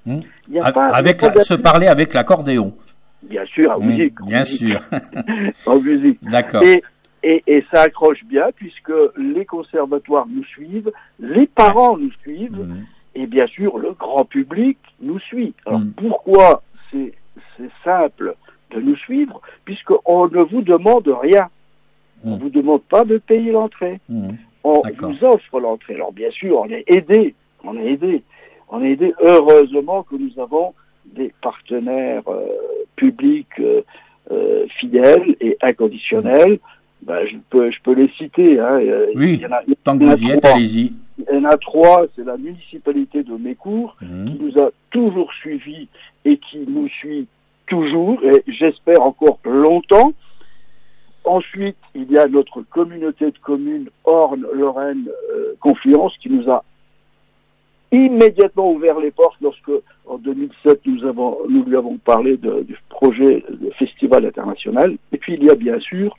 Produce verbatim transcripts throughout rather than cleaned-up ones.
Mmh. Y a pas, avec la, se parler avec l'accordéon. Bien sûr, en mmh, musique. En bien musique. sûr. En musique. D'accord. Et, et, et ça accroche bien puisque les conservatoires nous suivent, les parents nous suivent, mmh. et bien sûr le grand public nous suit. Alors mmh. pourquoi c'est, c'est simple de nous suivre? Puisqu'on ne vous demande rien. Mmh. On ne vous demande pas de payer l'entrée. Mmh. On D'accord. vous offre l'entrée. Alors bien sûr, on est aidé. On est aidé. On est aidé. Heureusement que nous avons des partenaires euh, publics euh, euh, fidèles et inconditionnels. Ben, je peux, je peux les citer. Hein. Oui, il y en a, tant que vous y êtes, allez-y. Il y en a trois. C'est la municipalité de Mécourt mmh. qui nous a toujours suivis et qui nous suit toujours, et j'espère encore longtemps. Ensuite, il y a notre communauté de communes Orne-Lorraine euh, Confluence qui nous a immédiatement ouvert les portes lorsque, en deux mille sept, nous avons, nous lui avons parlé de, du projet de festival international. Et puis, il y a bien sûr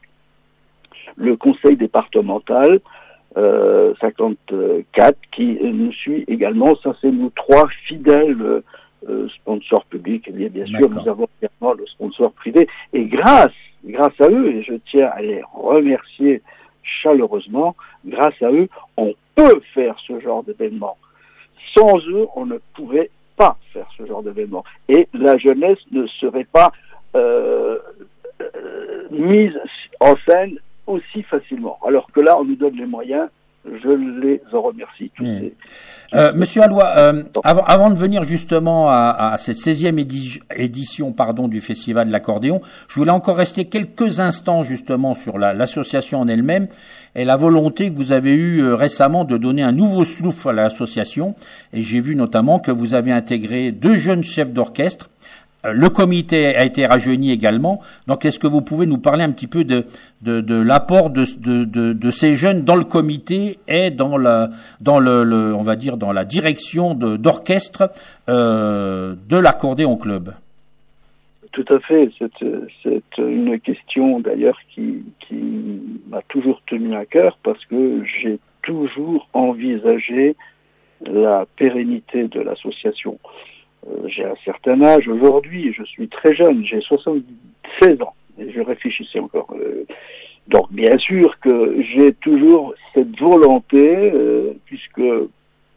le conseil départemental euh, cinquante-quatre qui nous suit également. Ça, c'est nos trois fidèles euh, sponsors publics. Et bien, bien sûr, nous avons également le sponsor privé. Et grâce, grâce à eux, et je tiens à les remercier chaleureusement, grâce à eux, on peut faire ce genre d'événement. Sans eux, on ne pourrait pas faire ce genre d'événement. Et la jeunesse ne serait pas euh, euh, mise en scène aussi facilement. Alors que là, on nous donne les moyens. Je les en remercie. Tous mmh. ces, euh, Monsieur Alloy, euh, avant, avant de venir justement à, à cette seizième édi- édition pardon, du Festival de l'Accordéon, je voulais encore rester quelques instants justement sur la, l'association en elle-même et la volonté que vous avez eue euh, récemment de donner un nouveau souffle à l'association. Et j'ai vu notamment que vous avez intégré deux jeunes chefs d'orchestre. Le comité a été rajeuni également. Donc, est-ce que vous pouvez nous parler un petit peu de, de, de l'apport de, de, de, de ces jeunes dans le comité et dans la, dans le, le on va dire, dans la direction de, d'orchestre euh, de l'Accordéon Club? Tout à fait. C'est, c'est une question d'ailleurs qui, qui m'a toujours tenu à cœur parce que j'ai toujours envisagé la pérennité de l'association. Euh, j'ai un certain âge aujourd'hui, je suis très jeune, j'ai soixante-seize ans, et je réfléchissais encore. Euh, donc bien sûr que j'ai toujours cette volonté, euh, puisque euh,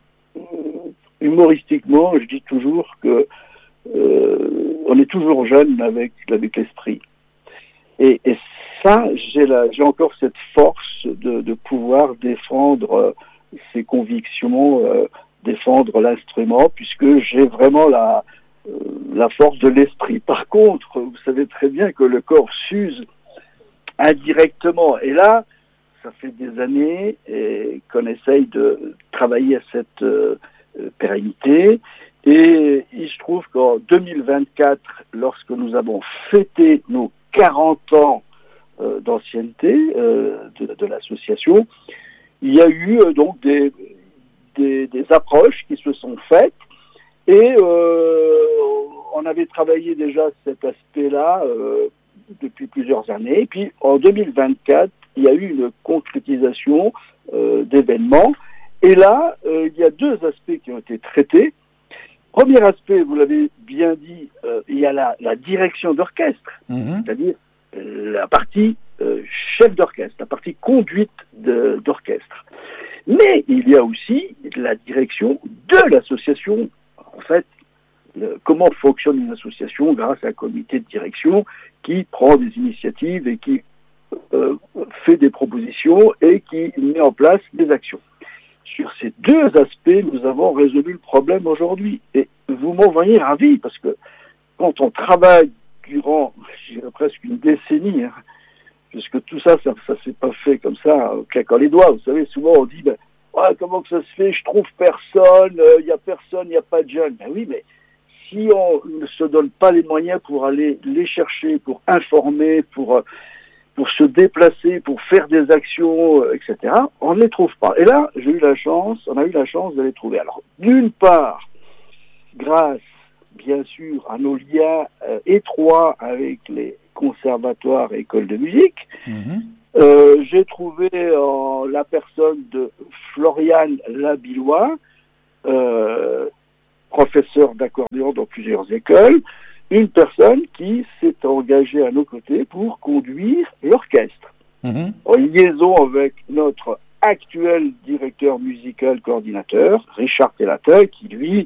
humoristiquement, je dis toujours que euh, on est toujours jeune avec, avec l'esprit. Et, et ça, j'ai, la, j'ai encore cette force de, de pouvoir défendre euh, ces convictions, euh, défendre l'instrument, puisque j'ai vraiment la, euh, la force de l'esprit. Par contre, vous savez très bien que le corps s'use indirectement. Et là, ça fait des années et qu'on essaye de travailler à cette euh, pérennité. Et il se trouve qu'en deux mille vingt-quatre, lorsque nous avons fêté nos quarante ans euh, d'ancienneté euh, de, de l'association, il y a eu euh, donc des Des, des approches qui se sont faites et euh, on avait travaillé déjà cet aspect-là euh, depuis plusieurs années. Et puis en deux mille vingt-quatre, il y a eu une concrétisation euh, d'événements. Et là, euh, il y a deux aspects qui ont été traités. Premier aspect, vous l'avez bien dit, euh, il y a la, la direction d'orchestre, mmh. c'est-à-dire la partie euh, chef d'orchestre, la partie conduite de, d'orchestre. Mais il y a aussi la direction de l'association. En fait, le, comment fonctionne une association grâce à un comité de direction qui prend des initiatives et qui euh, fait des propositions et qui met en place des actions. Sur ces deux aspects, nous avons résolu le problème aujourd'hui. Et vous m'en voyez ravi, parce que quand on travaille durant, je dirais presque une décennie, hein, puisque tout ça, ça, ça s'est pas fait comme ça, en claquant les doigts. Vous savez, souvent on dit, ben, ouais, comment que ça se fait? Je trouve personne, il euh, y a personne, il n'y a pas de jeunes. Ben oui, mais si on ne se donne pas les moyens pour aller les chercher, pour informer, pour euh, pour se déplacer, pour faire des actions, euh, et cetera, on ne les trouve pas. Et là, j'ai eu la chance, on a eu la chance de les trouver. Alors, d'une part, grâce, bien sûr, à nos liens euh, étroits avec les conservatoires et écoles de musique, mmh. euh, j'ai trouvé euh, la personne de Floriane Labillois, euh, professeur d'accordéon dans plusieurs écoles, une personne qui s'est engagée à nos côtés pour conduire l'orchestre. Mmh. En liaison avec notre actuel directeur musical coordinateur, Richard Telatin, qui lui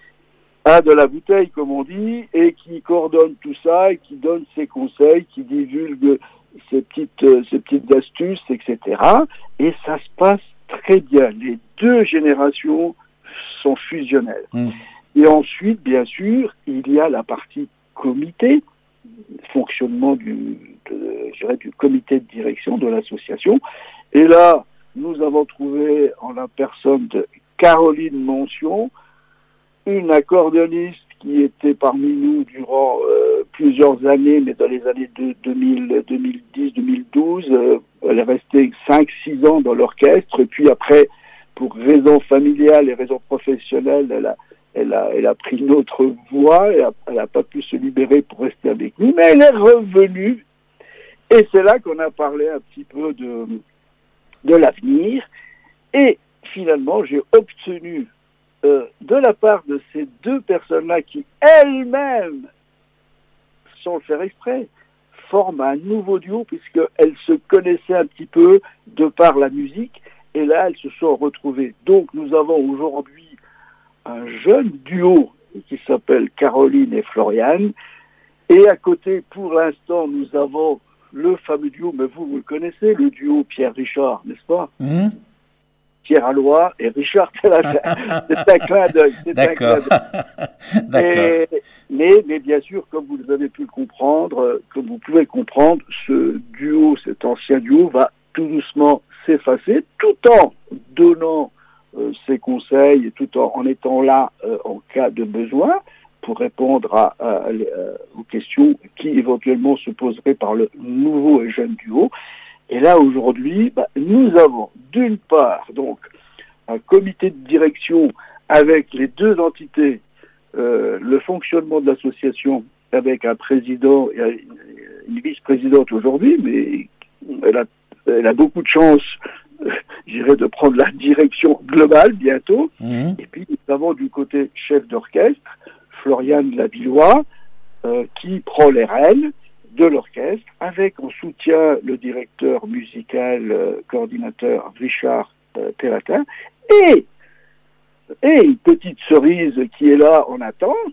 a de la bouteille, comme on dit, et qui coordonne tout ça, et qui donne ses conseils, qui divulgue ses petites, euh, ses petites astuces, et cetera. Et ça se passe très bien. Les deux générations sont fusionnelles. Mmh. Et ensuite, bien sûr, il y a la partie comité, fonctionnement du, de, je dirais, du comité de direction de l'association. Et là, nous avons trouvé en la personne de Caroline Mention, une accordéoniste qui était parmi nous durant euh, plusieurs années, mais dans les années de deux mille, deux mille dix, deux mille douze, euh, elle est restée cinq six ans dans l'orchestre, et puis après, pour raisons familiales et raisons professionnelles, elle a, elle a, elle a pris une autre voie, elle n'a pas pu se libérer pour rester avec nous, mais elle est revenue, et c'est là qu'on a parlé un petit peu de, de l'avenir, et finalement, j'ai obtenu euh, de la part de ces deux personnes-là qui, elles-mêmes, sans le faire exprès, forment un nouveau duo, puisqu'elles se connaissaient un petit peu de par la musique, et là, elles se sont retrouvées. Donc, nous avons aujourd'hui un jeune duo qui s'appelle Caroline et Floriane. Et à côté, pour l'instant, nous avons le fameux duo, mais vous, vous le connaissez, le duo Pierre-Richard, n'est-ce pas? Mmh. Pierre Alloy et Richard Telatin. C'est un clin d'œil. C'est D'accord. Un clin d'œil. D'accord. Et, mais, mais bien sûr, comme vous avez pu le comprendre, comme vous pouvez le comprendre, ce duo, cet ancien duo, va tout doucement s'effacer, tout en donnant euh, ses conseils et tout en, en étant là euh, en cas de besoin pour répondre à, à, à, aux questions qui éventuellement se poseraient par le nouveau et jeune duo. Et là aujourd'hui, bah, nous avons d'une part donc un comité de direction avec les deux entités, euh, le fonctionnement de l'association avec un président et une vice-présidente aujourd'hui, mais elle a Elle a beaucoup de chance, euh, je dirais, de prendre la direction globale bientôt. Mmh. Et puis, nous avons du côté chef d'orchestre, Floriane Lavillois, euh, qui prend les rênes de l'orchestre, avec en soutien le directeur musical, euh, coordinateur Richard euh, Telatin, et, et une petite cerise qui est là en attente,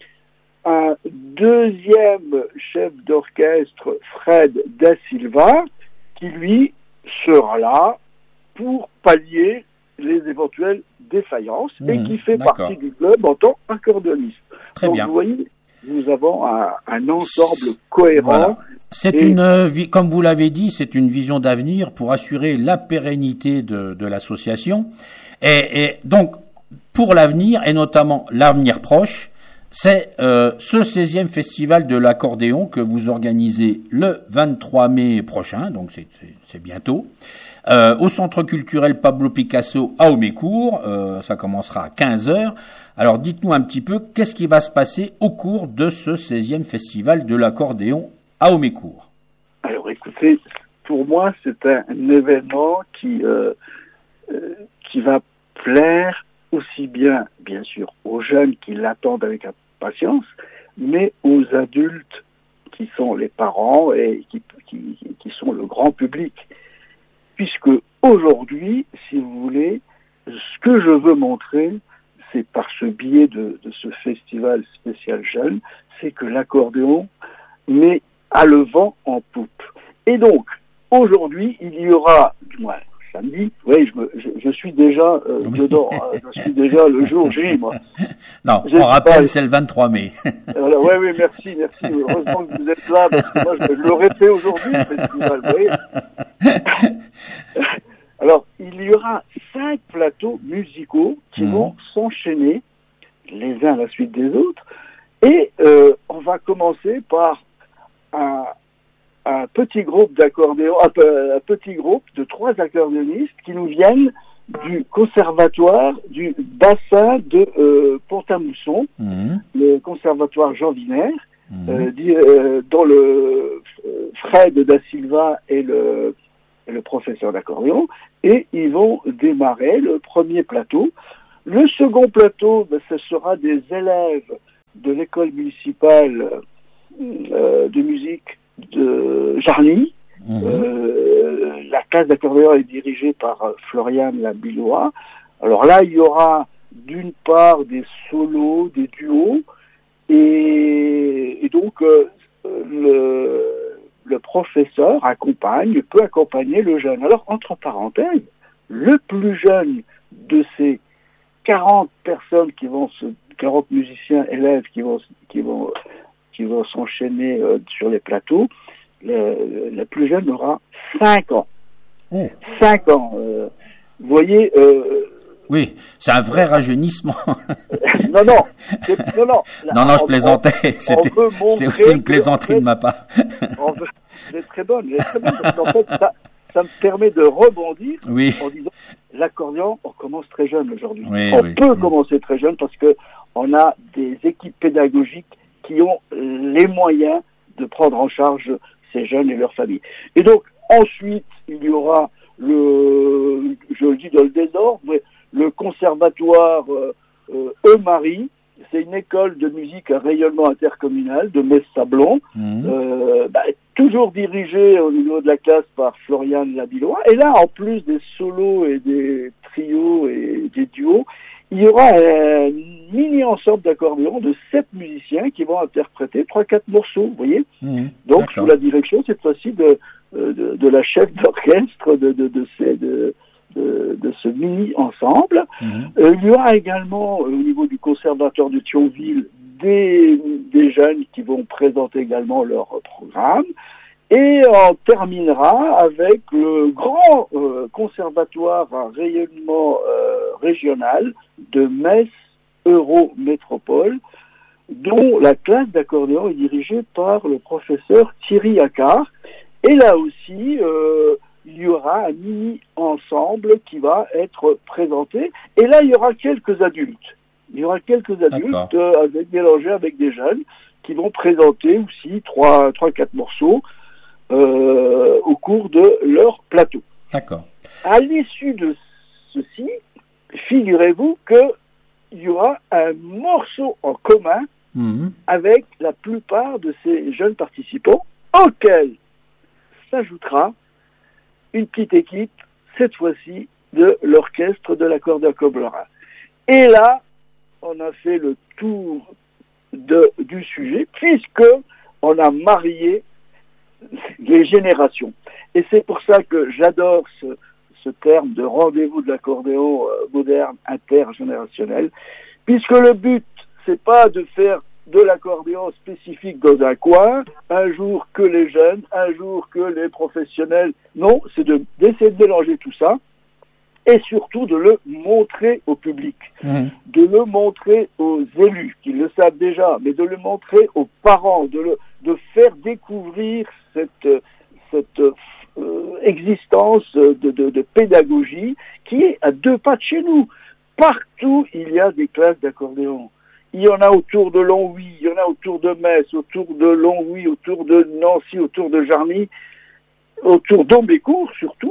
un deuxième chef d'orchestre, Fred Da Silva, qui lui sera là pour pallier les éventuelles défaillances mmh, et qui fait d'accord. partie du club en tant qu'accordéoniste. Très Donc bien. Vous voyez, nous avons un, un ensemble cohérent. Voilà. C'est et... une, comme vous l'avez dit, c'est une vision d'avenir pour assurer la pérennité de, de l'association. Et, et donc, pour l'avenir, et notamment l'avenir proche, c'est euh, ce seizième festival de l'accordéon que vous organisez le vingt-trois mai prochain, donc c'est, c'est, c'est bientôt, euh, au Centre culturel Pablo Picasso à Haumécourt. Euh, ça commencera à quinze heures. Alors dites-nous un petit peu, qu'est-ce qui va se passer au cours de ce seizième festival de l'accordéon à Haumécourt? Alors écoutez, pour moi c'est un, un événement qui, euh, euh, qui va plaire aussi bien, bien sûr, aux jeunes qui l'attendent avec impatience, mais aux adultes qui sont les parents et qui, qui, qui sont le grand public. Puisque aujourd'hui, si vous voulez, ce que je veux montrer, c'est par ce biais de, de ce festival spécial jeune, c'est que l'accordéon met à le vent en poupe. Et donc, aujourd'hui, il y aura, du moins, samedi, oui, je, me, je, je suis déjà euh, oui. dedans, hein, je suis déjà le jour J, moi. Non, je on rappelle, pas... c'est le vingt-trois mai. Alors, oui, oui, merci, merci. Heureusement que vous êtes là, parce que moi, je, je l'aurais fait aujourd'hui, le festival, vous voyez. Alors, il y aura cinq plateaux musicaux qui mmh. vont s'enchaîner les uns à la suite des autres, et euh, on va commencer par un... un petit groupe d'accordéon, un, un petit groupe de trois accordéonistes qui nous viennent du conservatoire du bassin de euh, Pont-à-Mousson, mmh. le conservatoire Jean Wiener, mmh. euh, euh, dont le euh, Fred Da Silva est le, est le professeur d'accordéon, et ils vont démarrer le premier plateau Le second plateau, ben, ce sera des élèves de l'école municipale euh, de musique de Jarny. Mmh. Euh, la classe d'accordéon est dirigée par euh, Floriane Labillois. Alors là, il y aura d'une part des solos, des duos, et, et donc euh, le, le professeur accompagne, peut accompagner le jeune. Alors, entre parenthèses, le plus jeune de ces quarante personnes qui vont se, quarante musiciens, élèves qui vont, qui vont, qui vont s'enchaîner euh, sur les plateaux, le, le plus jeune aura cinq ans. Mmh. cinq ans. Euh, vous voyez, euh, oui, c'est un vrai rajeunissement. non, non, c'est, non, non. Là, non, non, je plaisantais. On, c'était, c'était aussi une plaisanterie fait, de ma part. veut, elle est très bonne, elle est très bonne, parce qu'en fait, ça, ça me permet de rebondir oui. en disant, l'accordéon, on commence très jeune aujourd'hui. Oui, on oui, peut oui. commencer très jeune parce que on a des équipes pédagogiques qui ont les moyens de prendre en charge ces jeunes et leurs familles. Et donc, ensuite, il y aura le, je le dis dans le désordre, mais le conservatoire euh, euh, E-Marie, c'est une école de musique à rayonnement intercommunal de Metz-Sablon, mmh. euh, bah, toujours dirigée au niveau de la classe par Floriane Labillois. Et là, en plus des solos et des trios et des duos, il y aura un mini-ensemble d'accordéon de sept musiciens qui vont interpréter trois quatre morceaux, vous voyez. Mmh. Donc, D'accord. Sous la direction, cette fois-ci, de, de, de la chef d'orchestre de, de, de ces... De, De, de ce mini-ensemble. Mmh. Euh, il y aura également, euh, au niveau du conservatoire de Thionville, des, des jeunes qui vont présenter également leur programme. Et on terminera avec le grand euh, conservatoire à rayonnement euh, régional de Metz Eurométropole, dont la classe d'accordéon est dirigée par le professeur Thierry Accard. Et là aussi, euh, il y aura un mini-ensemble qui va être présenté. Et là, il y aura quelques adultes. Il y aura quelques adultes euh, avec, mélangés avec des jeunes qui vont présenter aussi trois, trois, quatre morceaux euh, au cours de leur plateau. D'accord. À l'issue de ceci, figurez-vous qu'il y aura un morceau en commun mmh. avec la plupart de ces jeunes participants, auquel s'ajoutera une petite équipe, cette fois-ci, de l'orchestre de l'accordéon Cobb-Lorrain. Et là, on a fait le tour de, du sujet, puisque on a marié les générations. Et c'est pour ça que j'adore ce, ce terme de rendez-vous de l'accordéon euh, moderne intergénérationnel, puisque le but, c'est pas de faire de l'accordéon spécifique dans un coin, un jour que les jeunes, un jour que les professionnels. Non, c'est de, d'essayer de mélanger tout ça et surtout de le montrer au public, mmh. de le montrer aux élus qui le savent déjà, mais de le montrer aux parents, de, le, de faire découvrir cette, cette euh, existence de, de, de pédagogie qui est à deux pas de chez nous. Partout, il y a des classes d'accordéon. Il y en a autour de Longwy, il y en a autour de Metz, autour de Longwy, autour de Nancy, autour de Jarny, autour d'Aubécourt surtout,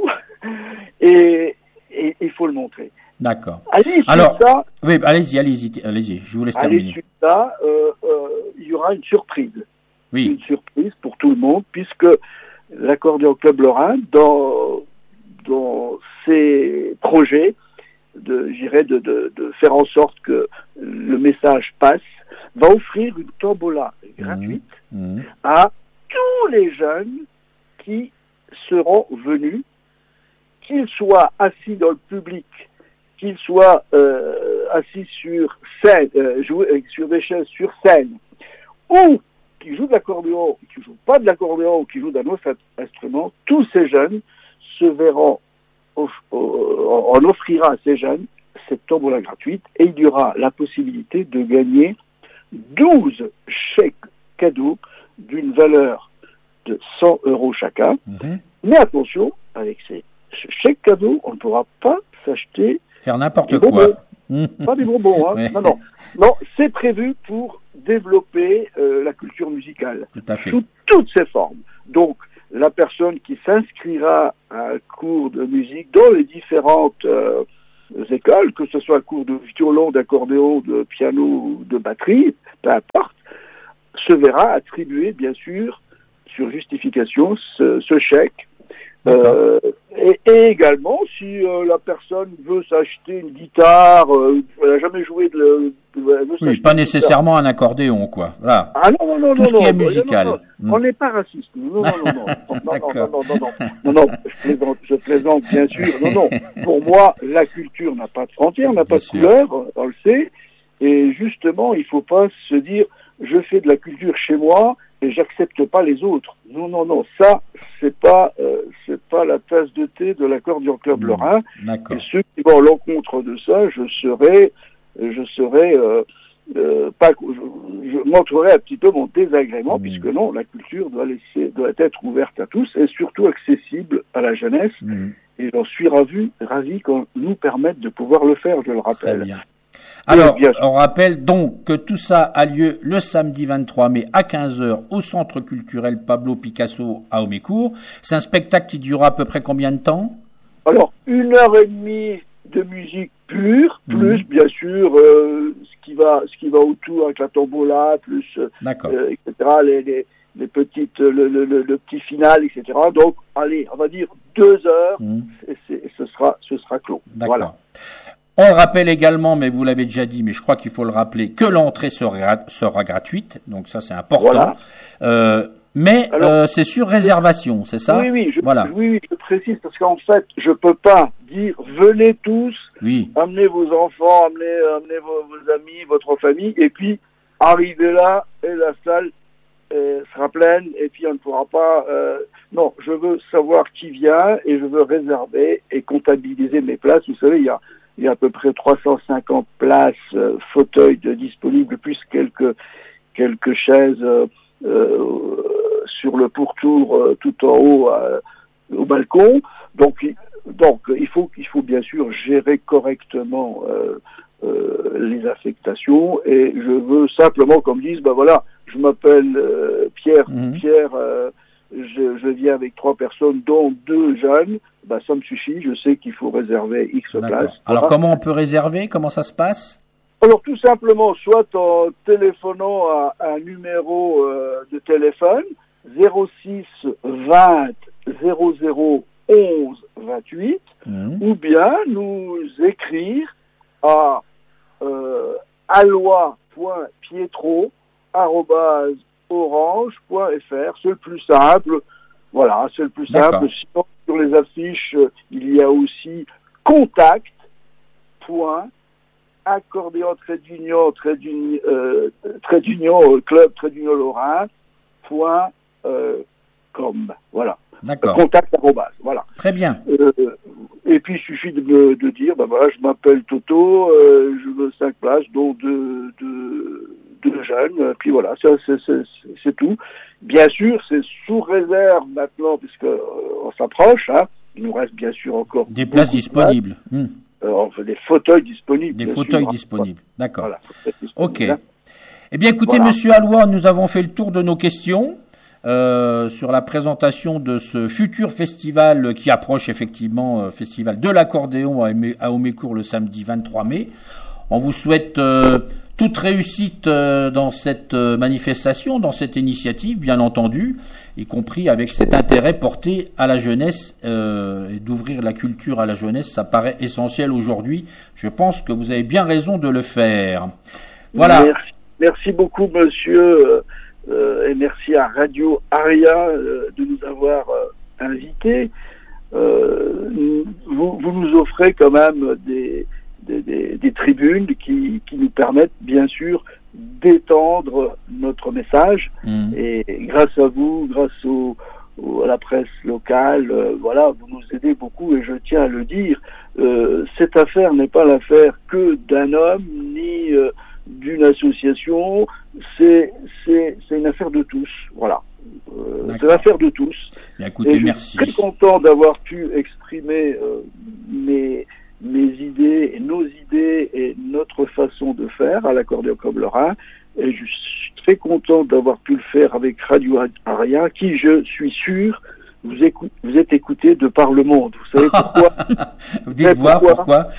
et il faut le montrer. D'accord. Allez, Alors, ça, oui, allez-y, allez-y, allez-y, je vous laisse terminer. À l'issue de ça, euh, euh, il y aura une surprise. Oui. Une surprise pour tout le monde, puisque l'accordéon Club Lorrain, dans, dans ses projets, de, j'irais de, de, de faire en sorte que le message passe, va offrir une tombola gratuite mmh. Mmh. à tous les jeunes qui seront venus, qu'ils soient assis dans le public, qu'ils soient euh, assis sur scène, euh, jouer, sur des chaises sur scène, ou qui jouent de l'accordéon, qui jouent pas de l'accordéon, ou qui jouent d'un autre instrument, tous ces jeunes se verront. On offrira à ces jeunes cette tombola gratuite et il y aura la possibilité de gagner douze chèques cadeaux d'une valeur de cent euros chacun. Mmh. Mais attention, avec ces chèques cadeaux, on ne pourra pas s'acheter faire n'importe quoi. Mmh. Pas des bonbons, hein. Ouais. Non, non. Non, c'est prévu pour développer euh, la culture musicale. Tout à fait. Sous toutes ses formes. Donc, la personne qui s'inscrira à un cours de musique dans les différentes euh, écoles, que ce soit cours de violon, d'accordéon, de piano ou de batterie, peu importe, se verra attribuer, bien sûr, sur justification, ce, ce chèque. Euh, et, et également, si euh, la personne veut s'acheter une guitare, euh, elle n'a jamais joué de... de, de oui, pas nécessairement un accordéon, quoi. Voilà. Ah non, non, non, tout non, ce qui non, est musical. Non, non, non. Mm. On n'est pas raciste. Non, non, non, non, non, non, non, non, non, non, non, non, je plaisante, je plaisante, bien sûr. Non, non. Pour moi, la culture n'a pas de frontières, n'a pas bien de sûr. couleur, on le sait. Et justement, il faut pas se dire, je fais de la culture chez moi et j'accepte pas les autres. Non, non, non, ça, c'est pas, euh, c'est pas la tasse de thé de l'accordéon club Mmh, lorrain. d'accord. Et ceux qui vont à l'encontre de ça, je serai, je serai, euh, euh, pas, je, je montrerai un petit peu mon désagrément, Mmh. puisque non, la culture doit laisser, doit être ouverte à tous et surtout accessible à la jeunesse. Mmh. Et Et j'en suis ravi, ravi qu'on nous permette de pouvoir le faire, je le rappelle. Très bien. Alors, on rappelle donc que tout ça a lieu le samedi vingt-trois mai à quinze heures au Centre culturel Pablo Picasso à Haut-Mécourt. C'est un spectacle qui durera à peu près combien de temps? Alors, une heure et demie de musique pure, plus, mmh. bien sûr, euh, ce qui va, ce qui va autour avec la tombola, plus, euh, euh, et cetera, les, les, les petites, le, le, le, le petit final, et cetera. Donc, allez, on va dire deux heures, mmh. et, c'est, et ce sera, ce sera clos. D'accord. Voilà. On le rappelle également, mais vous l'avez déjà dit, mais je crois qu'il faut le rappeler, que l'entrée sera, sera gratuite, donc ça c'est important. Voilà. Euh, mais Alors, euh, c'est sur réservation, c'est ça? Oui, oui, je, voilà. oui, oui, je précise parce qu'en fait, je peux pas dire venez tous, oui. amenez vos enfants, amenez, amenez vos, vos amis, votre famille, et puis arrivez là et la salle euh, sera pleine et puis on ne pourra pas. Euh, non, je veux savoir qui vient et je veux réserver et comptabiliser mes places. Vous savez, il y a Il y a à peu près trois cent cinquante places, euh, fauteuils de disponibles, plus quelques quelques chaises euh, euh, sur le pourtour euh, tout en haut euh, au balcon. Donc, donc il faut il faut bien sûr gérer correctement euh, euh, les affectations. Et je veux simplement qu'on me dise, ben voilà, je m'appelle euh, Pierre mmh. Pierre. Euh, Je, je viens avec trois personnes, dont deux jeunes, bah, ça me suffit, je sais qu'il faut réserver X D'accord. places. Alors voilà. Comment on peut réserver? Comment ça se passe? Alors tout simplement, soit en téléphonant à, à un numéro euh, de téléphone, zéro six vingt zéro zéro onze vingt-huit, mmh. ou bien nous écrire à euh, aloi.pietro arobase orange point f r, c'est le plus simple. Voilà, c'est le plus D'accord. simple. Sinon, sur les affiches, il y a aussi contact point accordéon trait d'union trait d'union euh, trait d'union club trait d'union lorrain point euh, com. Voilà. D'accord. Contact arrobase. Voilà. Très bien. Euh, et puis il suffit de, de, de dire, ben voilà, je m'appelle Toto, euh, je veux cinq places, dont deux, deux, deux jeunes. Puis voilà, ça, c'est, c'est, c'est tout. Bien sûr, c'est sous réserve maintenant, puisque euh, on s'approche. Hein. Il nous reste bien sûr encore des places disponibles. De places. Mmh. Euh, enfin, des fauteuils disponibles. Des fauteuils sûr, disponibles. Hein. D'accord. Voilà, ok. Hein. Eh bien, écoutez, voilà. Monsieur Alloy, nous avons fait le tour de nos questions. Euh, sur la présentation de ce futur festival qui approche effectivement, euh, festival de l'accordéon à, à Haut-Mécourt le samedi vingt-trois mai. On vous souhaite euh, toute réussite euh, dans cette euh, manifestation, dans cette initiative, bien entendu, y compris avec cet intérêt porté à la jeunesse euh, et d'ouvrir la culture à la jeunesse. Ça paraît essentiel aujourd'hui. Je pense que vous avez bien raison de le faire. Voilà. Merci, merci beaucoup, monsieur. Euh, et merci à Radio Aria euh, de nous avoir euh, invités. Euh, vous, vous nous offrez quand même des, des, des, des tribunes qui, qui nous permettent bien sûr d'étendre notre message. Mmh. Et grâce à vous, grâce au, au, à la presse locale, euh, voilà, vous nous aidez beaucoup et je tiens à le dire. Euh, cette affaire n'est pas l'affaire que d'un homme ni euh, d'une association, c'est, c'est, c'est une affaire de tous, voilà. Euh, c'est l'affaire de tous. Bien, écoutez, et je merci. suis très content d'avoir pu exprimer euh, mes, mes idées, et nos idées et notre façon de faire à l'accordéon club lorrain. Et je suis très content d'avoir pu le faire avec Radio Aria, qui, je suis sûr, vous, écoute, vous êtes écouté de par le monde. Vous savez pourquoi? Vous dites voir pourquoi, pourquoi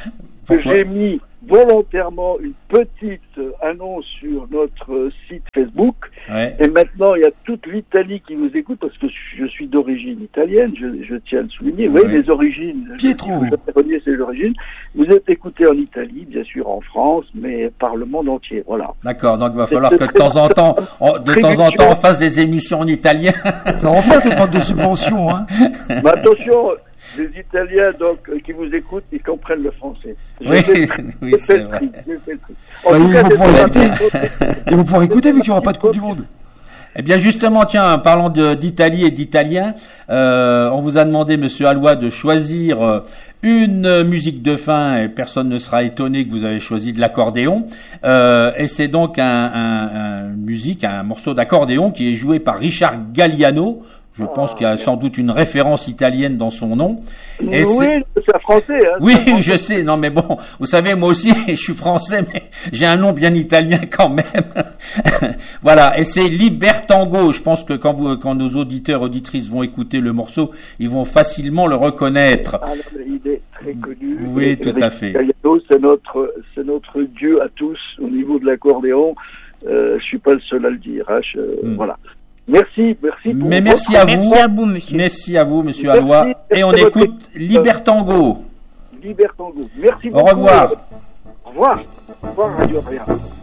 que j'ai mis volontairement une petite annonce sur notre site Facebook. Ouais. Et maintenant, il y a toute l'Italie qui vous écoute parce que je suis d'origine italienne, je, je tiens à le souligner. Oui, les origines. Pietro. Je, je c'est les origines. Vous êtes écouté en Italie, bien sûr en France, mais par le monde entier. Voilà. D'accord. Donc, il va falloir que de temps en temps, on, de temps en temps, on fasse des émissions en italien. Ça en fait des demandes de subventions, hein. Mais attention. Les Italiens, donc, qui vous écoutent, ils comprennent le français. Oui, oui, c'est vrai. En bah, tout cas, ils vont pouvoir écouter vu qu'il n'y aura pas de Coupe du Monde. Eh bien, justement, tiens, parlant de, d'Italie et d'Italiens, euh, on vous a demandé, Monsieur Alloy, de choisir une musique de fin, et personne ne sera étonné que vous avez choisi de l'accordéon. Euh, et c'est donc un, un, un musique, un morceau d'accordéon qui est joué par Richard Galliano. Je pense qu'il y a sans doute une référence italienne dans son nom. Et oui, c'est, c'est français. Hein, oui, français. Je sais. Non, mais bon, vous savez, moi aussi, je suis français, mais j'ai un nom bien italien quand même. Voilà. Et c'est Libertango. Je pense que quand vous, quand nos auditeurs, auditrices vont écouter le morceau, ils vont facilement le reconnaître. Ah, non, mais il est très connu. Oui, et, tout et à fait. Galliano, c'est notre, c'est notre dieu à tous au niveau de l'accordéon. Euh, je suis pas le seul à le dire. Hein, je, mm. Voilà. Merci, merci. Pour Mais merci votre... à vous. Merci à vous, monsieur. Merci à vous, monsieur Alloy. Et on écoute votre... Libertango. Libertango. Merci beaucoup. Au revoir. Au revoir. Au revoir, Radio Rien.